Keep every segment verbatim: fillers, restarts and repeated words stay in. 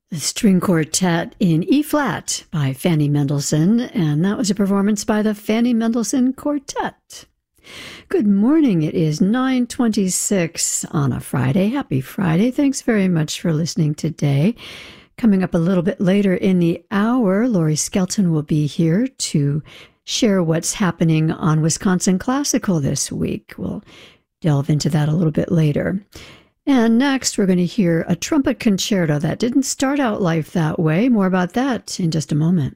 The String Quartet in E-flat by Fanny Mendelssohn, and that was a performance by the Fanny Mendelssohn Quartet. Good morning. It is nine twenty-six on a Friday. Happy Friday. Thanks very much for listening today. Coming up a little bit later in the hour, Lori Skelton will be here to share what's happening on Wisconsin Classical this week. We'll delve into that a little bit later. And next, we're going to hear a trumpet concerto that didn't start out life that way. More about that in just a moment.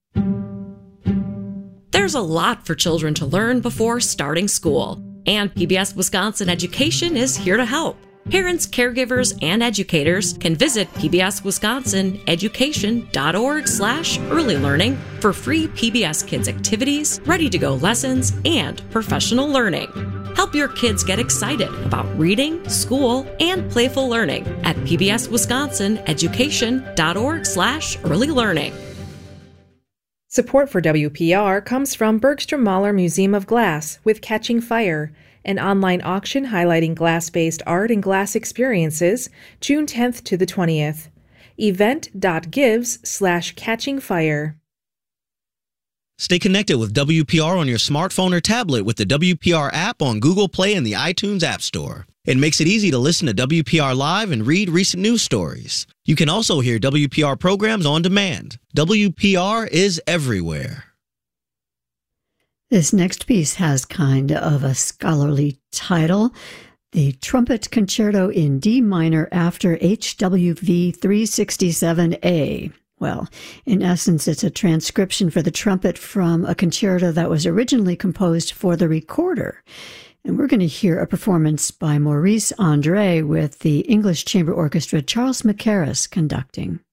There's a lot for children to learn before starting school, and P B S Wisconsin Education is here to help. Parents, caregivers, and educators can visit p b s wisconsin education dot org slash early learning for free P B S Kids activities, ready-to-go lessons, and professional learning. Help your kids get excited about reading, school, and playful learning at p b s wisconsin education dot org slash early learning. Support for W P R comes from Bergstrom Mahler Museum of Glass with Catching Fire, an online auction highlighting glass-based art and glass experiences, June tenth to the twentieth. event.gives slash catching fire. Stay connected with W P R on your smartphone or tablet with the W P R app on Google Play and the iTunes App Store. It makes it easy to listen to W P R Live and read recent news stories. You can also hear W P R programs on demand. W P R is everywhere. This next piece has kind of a scholarly title, The Trumpet Concerto in D minor after H W V three sixty-seven A. Well, in essence, it's a transcription for the trumpet from a concerto that was originally composed for the recorder. And we're going to hear a performance by Maurice Andre with the English Chamber Orchestra, Charles Mackerras conducting.